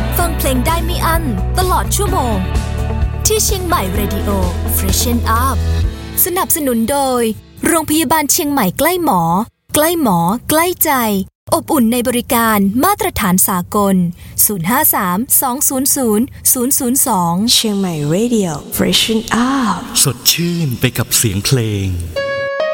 ฟังเพลงได้ไม่อั้นตลอดชั่วโมงที่เชียงใหม่ Radio Freshen Up สนับสนุนโดยโรงพยาบาลเชียงใหม่ใกล้หมอใกล้หมอใกล้ใจอบอุ่นในบริการมาตรฐานสากล053-200-002เชียงใหม่ Radio Freshen Up สดชื่นไปกับเสียงเพลง